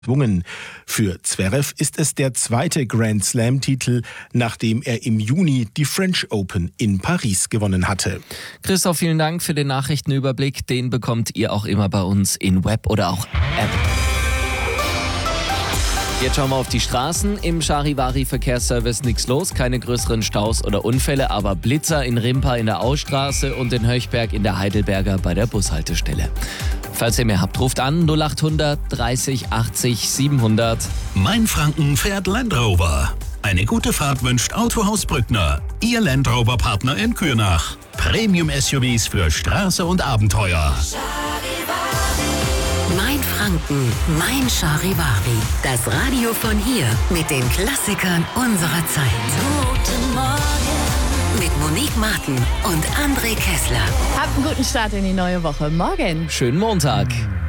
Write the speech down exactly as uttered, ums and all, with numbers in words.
gezwungen. Für Zverev ist es der zweite Grand Slam-Titel, nachdem er im Juni die French Open in Paris gewonnen hatte. Christoph, vielen Dank für den Nachrichtenüberblick. Den bekommt ihr auch immer bei uns in Web oder auch App. Jetzt schauen wir auf die Straßen. Im Charivari-Verkehrsservice nichts los, keine größeren Staus oder Unfälle, aber Blitzer in Rimpa in der Austraße und in Höchberg in der Heidelberger bei der Bushaltestelle. Falls ihr mehr habt, ruft an null acht hundert dreißig achtzig siebenhundert. Mainfranken fährt Land Rover. Eine gute Fahrt wünscht Autohaus Brückner. Ihr Land Rover-Partner in Kürnach. Premium-S U Vs für Straße und Abenteuer. Mainfranken, mein Charivari. Das Radio von hier mit den Klassikern unserer Zeit. Guten Morgen. Mit Monique Martin und André Kessler. Habt einen guten Start in die neue Woche. Morgen. Schönen Montag.